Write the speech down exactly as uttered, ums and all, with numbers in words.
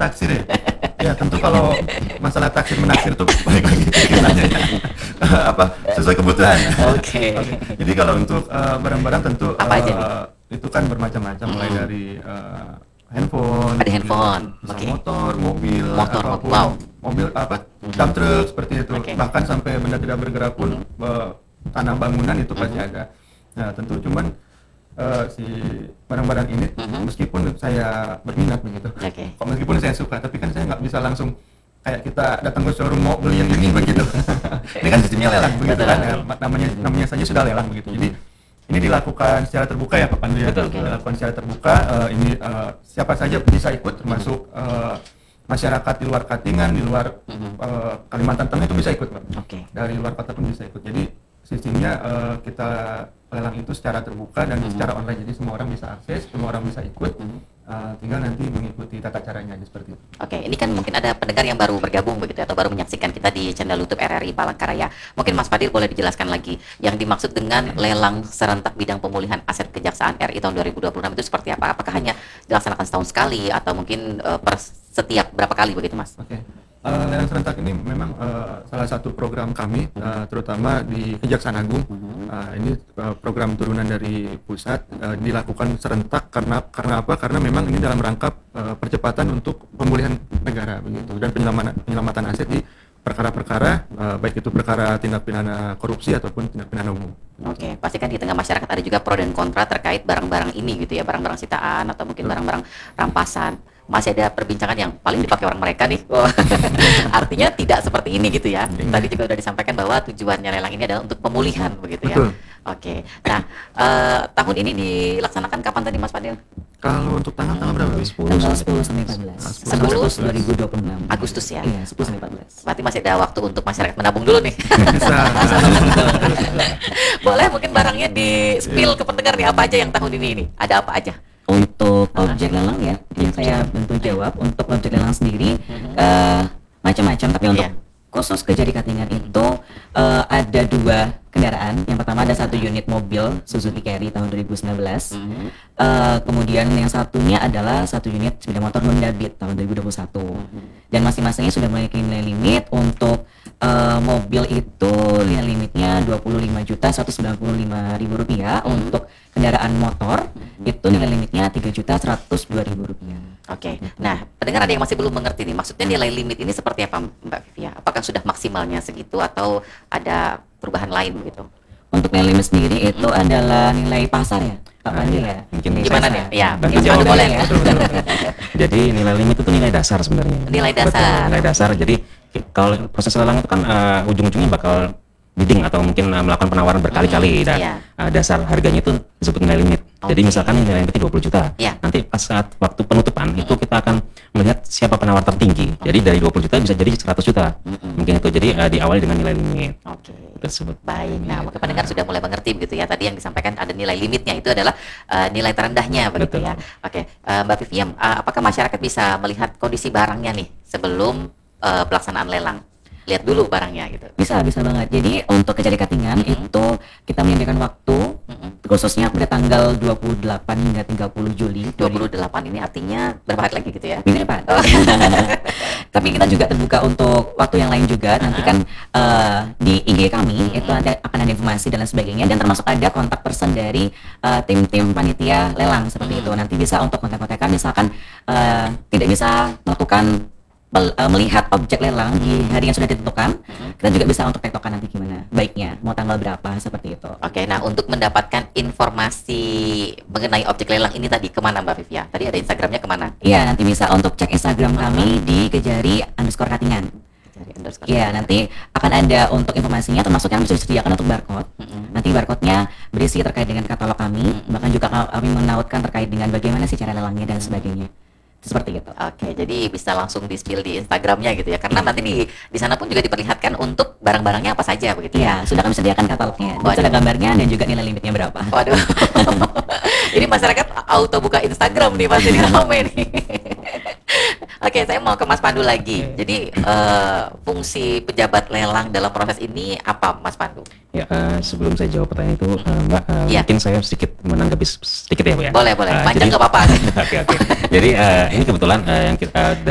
taksir ya. Ya tentu kalau masalah taksir menaksir tuh balik lagi ke nanya ya. apa sesuai kebutuhan. Oke. Oke. Jadi kalau untuk uh, barang-barang tentu Apa aja nih? uh, itu kan bermacam-macam mulai Mm-mm. dari uh, handphone, Ada handphone, bisa oke. motor, mobil, Motor, apapun, wow. mobil apa, Mhm. dump truck seperti itu, Oke. bahkan sampai benda tidak bergerak pun uh, tanah bangunan itu pasti Mhm. ada. Nah tentu cuman uh, si barang-barang ini Mhm. meskipun saya berminat begitu, Oke. kok meskipun saya suka, tapi kan saya nggak bisa langsung kayak kita datang ke showroom mau beli yang ini begitu. Ini kan sistemnya lelang begitu Betul. kan, ya, namanya namanya saja sudah lelang begitu. Jadi ini dilakukan secara terbuka ya Pak Pandu ya. Betul. Dilakukan secara terbuka. eh, ini eh, siapa saja bisa ikut, termasuk eh, masyarakat di luar Katingan, di luar Mhm. eh, Kalimantan Tengah itu bisa ikut Pak. Oke. Dari luar kota pun bisa ikut. Jadi sistemnya eh, kita lelang itu secara terbuka dan Mhm. secara online. Jadi semua orang bisa akses, semua orang bisa ikut. Mhm. Eh, tinggal nanti mengikuti tata caranya aja seperti itu. Oke, ini kan mungkin ada pendengar yang baru bergabung begitu ya, atau baru menyaksikan kita di channel YouTube R R I Palangkaraya. Mungkin Mas Fadil boleh dijelaskan lagi yang dimaksud dengan lelang serentak bidang pemulihan aset Kejaksaan R I tahun dua ribu dua puluh enam itu seperti apa? Apakah hanya dilaksanakan setahun sekali atau mungkin eh, per setiap berapa kali begitu, Mas? Oke, Eh, lelang serentak ini memang eh, salah satu program kami, eh, terutama di Kejaksaan Agung. Eh, ini eh, program turunan dari pusat, eh, dilakukan serentak karena karena apa? Karena memang ini dalam rangka eh, percepatan untuk pemulihan negara begitu dan penyelamatan penyelamatan aset di perkara-perkara eh, baik itu perkara tindak pidana korupsi ataupun tindak pidana umum. Oke, pasti kan di tengah masyarakat ada juga pro dan kontra terkait barang-barang ini gitu ya, barang-barang sitaan atau mungkin barang-barang rampasan. Masih ada perbincangan yang paling dipakai orang mereka nih. Wah, artinya tidak seperti ini gitu ya. Tadi juga sudah disampaikan bahwa tujuannya lelang ini adalah untuk pemulihan begitu ya. Betul. Oke. Nah, eh, tahun ini dilaksanakan kapan tadi Mas Fadil? Kalau untuk tanggal tanggal berapa? Bis? Tanggal sepuluh sampai empat belas. sepuluh Agustus dua ribu dua puluh enam. Agustus ya. Iya, sepuluh sampai empat belas. Berarti masih ada waktu untuk masyarakat menabung dulu nih. Bisa. Boleh mungkin barangnya di spill ke pendengar nih, apa aja yang tahun ini ini? Ada apa aja? Untuk objek lelang ya, yang saya bantu jawab untuk objek lelang sendiri eh, macam-macam, tapi untuk Iya. khusus Kejari Katingan itu eh, ada dua kendaraan. Yang pertama ada satu unit mobil Suzuki Carry tahun dua ribu sembilan belas. Mhm. Eh, kemudian yang satunya adalah satu unit sepeda motor Honda Beat tahun dua ribu dua puluh satu. Dan masing-masingnya sudah memiliki nilai limit. Untuk eh, mobil itu nilai limitnya dua puluh lima juta seratus sembilan puluh lima ribu rupiah. Untuk kendaraan motor itu nilai limitnya tiga juta seratus dua ribu rupiah. Oke. Nah, pendengar ada yang masih belum mengerti nih. Maksudnya nilai limit ini seperti apa, Mbak Vivia? Apakah sudah maksimalnya segitu atau ada perubahan lain begitu? Untuk nilai limit sendiri itu adalah nilai pasar ya, Pak Pandu ya. Mungkin Nilai Gimana pasar. nih? Ya, Bantu mungkin jawab Mas boleh ya. ya. Jadi nilai limit itu nilai dasar sebenarnya. Nilai Betul, dasar. nilai dasar. Jadi ki- kalau proses lelang itu kan eh, ujung-ujungnya bakal bidding atau mungkin eh, melakukan penawaran berkali-kali dan iya. eh, dasar harganya itu disebut nilai limit. Jadi Oke. misalkan nilai limitnya dua puluh juta. Iya. Nanti pas saat waktu penutupan itu kita akan melihat siapa penawar tertinggi. Jadi dari dua puluh juta bisa jadi seratus juta. Mungkin itu. Jadi eh, diawali dengan nilai limit Oke. tersebut. Baik, nah mungkin pendengar sudah mulai mengerti begitu ya. Tadi yang disampaikan ada nilai limitnya, itu adalah eh, nilai terendahnya begitu Betul. ya. Oke, eh, Mbak Vivia, eh, apakah masyarakat bisa melihat kondisi barangnya nih sebelum eh, pelaksanaan lelang? Lihat dulu barangnya gitu. Bisa, bisa banget. Jadi untuk Kejari Katingan itu kita menyediakan waktu Mhm. khususnya pada tanggal dua puluh delapan hingga tiga puluh Juli dua puluh delapan ini artinya berapa hari lagi gitu ya? minggu depan. Oh. Tapi kita juga terbuka untuk waktu yang lain juga. Nanti kan eh, di I G kami itu ada akan ada informasi dan lain sebagainya, dan termasuk ada kontak person dari eh, tim-tim panitia lelang seperti itu. Nanti bisa untuk kontak-kontakan misalkan eh, tidak bisa melakukan pel- eh, melihat objek lelang di hari yang sudah ditentukan, kita juga bisa untuk tektokan nanti gimana baiknya, mau tanggal berapa seperti itu. Oke, nah untuk mendapatkan informasi mengenai objek lelang ini tadi kemana Mbak Vivia? Tadi ada Instagramnya kemana? Iya, nanti bisa untuk cek Instagram kami di Kejari underscore Katingan. Cari underscore. Iya, nanti akan ada untuk informasinya, termasuk yang bisa disediakan untuk barcode. Mm-mm. Nanti barcode-nya berisi terkait dengan katalog kami, bahkan juga kami menautkan terkait dengan bagaimana sih cara lelangnya dan sebagainya. Seperti itu. Oke, jadi bisa langsung di spill di Instagramnya gitu ya. Karena nanti di di sana pun juga diperlihatkan untuk barang-barangnya apa saja begitu ya. Iya, sudah kami sediakan katalognya. Dan Waduh. sudah gambarnya dan juga nilai limitnya berapa. Waduh. Ini masyarakat auto buka Instagram nih, Mas. Jadi rame nih. Oke, saya mau ke Mas Pandu lagi. Jadi eh, fungsi pejabat lelang dalam proses ini apa, Mas Pandu? Ya, eh, sebelum saya jawab pertanyaan itu, eh, Mbak, eh, Iya. mungkin saya sedikit menanggapi sedikit ya, Bu ya. Boleh, boleh. Eh, Panjang jadi- nggak apa-apa. Oke, oke. Jadi eh, ini kebetulan eh, yang kita